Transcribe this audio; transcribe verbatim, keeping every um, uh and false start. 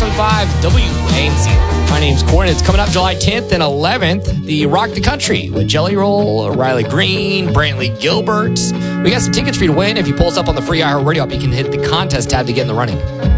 ninety-six point five W A N Z. My name's Corn. It's coming up July tenth and eleventh. The Rock the Country with Jelly Roll, Riley Green, Brantley Gilbert. We got some tickets for you to win. If you pull us up on the free iHeartRadio app, you can hit the contest tab to get in the running.